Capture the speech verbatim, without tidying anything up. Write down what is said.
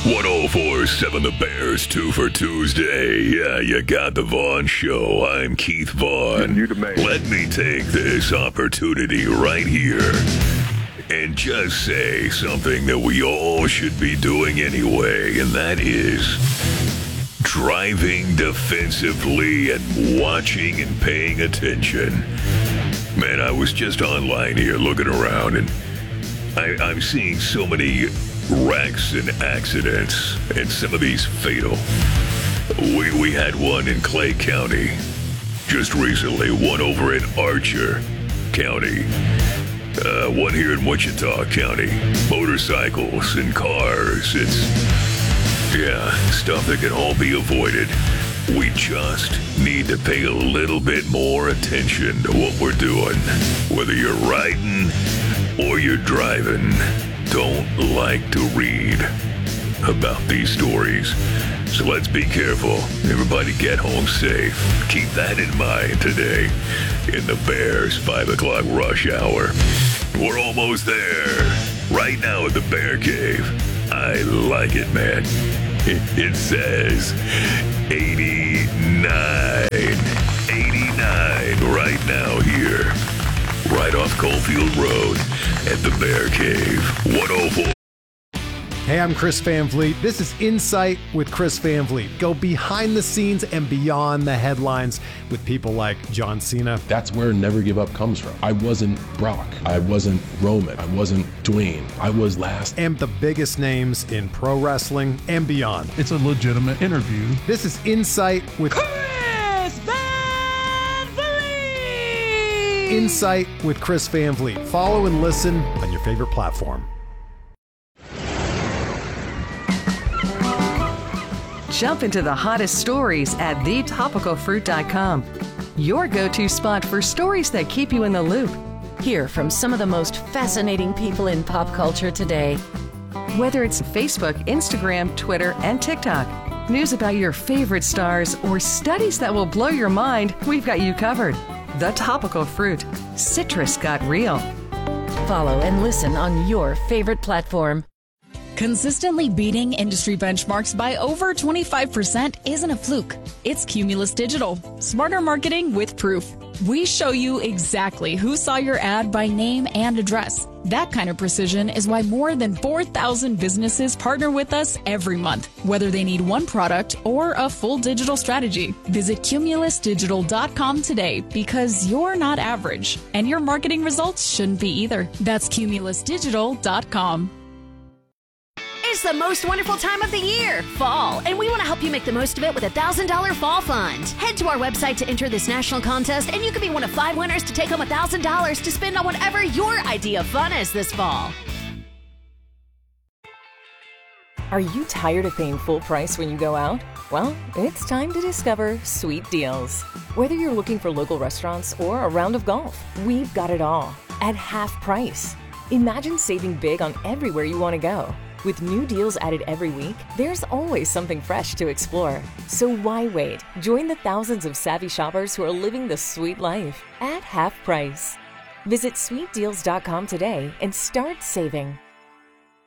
one oh four point seven The Bears, two for Tuesday. Yeah, you got the Vaughn Show. I'm Keith Vaughn. You the man. Let me take this opportunity right here and just say something that we all should be doing anyway, and that is driving defensively and watching and paying attention. Man, I was just online here looking around, and I, I'm seeing so many wrecks and accidents, and some of these fatal. We we had one in Clay County just recently, one over in Archer County, uh, one here in Wichita County. Motorcycles and cars, it's, yeah, stuff that can all be avoided. We just need to pay a little bit more attention to what we're doing. Whether you're riding or you're driving, don't like to read about these stories. So let's be careful. Everybody get home safe. Keep that in mind today in the Bears five o'clock rush hour. We're almost there. Right now at the Bear Cave. I like it, man. It, it says eighty-nine. eighty-nine right now here. Right off Coalfield Road at the Bear Cave. one oh four. Hey, I'm Chris Van Vliet. This is Insight with Chris Van Vliet. Go behind the scenes and beyond the headlines with people like John Cena. That's where Never Give Up comes from. I wasn't Brock. I wasn't Roman. I wasn't Dwayne. I was last. And the biggest names in pro wrestling and beyond. It's a legitimate interview. This is Insight with Chris Van Vliet. Insight with Chris Van Vliet. Follow and listen on your favorite platform. Jump into the hottest stories at the topical fruit dot com. Your go-to spot for stories that keep you in the loop. Hear from some of the most fascinating people in pop culture today. Whether it's Facebook, Instagram, Twitter, and TikTok, news about your favorite stars, or studies that will blow your mind, we've got you covered. The Topical Fruit. Citrus got real. Follow and listen on your favorite platform. Consistently beating industry benchmarks by over twenty-five percent isn't a fluke. It's Cumulus Digital. Smarter marketing with proof. We show you exactly who saw your ad by name and address. That kind of precision is why more than four thousand businesses partner with us every month, whether they need one product or a full digital strategy. Visit cumulus digital dot com today, because you're not average, and your marketing results shouldn't be either. That's cumulus digital dot com. It's the most wonderful time of the year, fall, and we want to help you make the most of it with a one thousand dollars Fall Fund. Head to our website to enter this national contest, and you can be one of five winners to take home one thousand dollars to spend on whatever your idea of fun is this fall. Are you tired of paying full price when you go out? Well, it's time to discover Sweet Deals. Whether you're looking for local restaurants or a round of golf, we've got it all at half price. Imagine saving big on everywhere you want to go. With new deals added every week, there's always something fresh to explore. So why wait? Join the thousands of savvy shoppers who are living the sweet life at half price. Visit sweet deals dot com today and start saving.